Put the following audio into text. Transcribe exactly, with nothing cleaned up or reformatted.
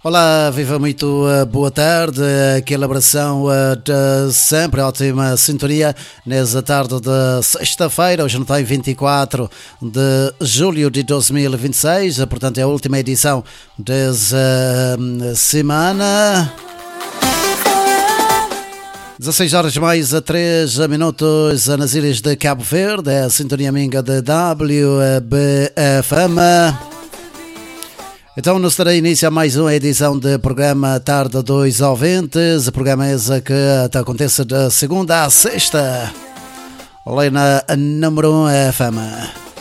Olá, viva muito uh, boa tarde, aquele abração uh, de sempre, ótima sintonia nessa tarde de sexta-feira, hoje não tem vinte e quatro de julho de dois mil e vinte e seis, portanto é a última edição dessa uh, semana. dezasseis horas mais a três minutos nas ilhas de Cabo Verde, é a sintonia minha de W B F M. Então nos dará início a mais uma edição do programa Tarde dos Ouvintes, o programa esse que acontece de segunda a sexta, ali na número um F M.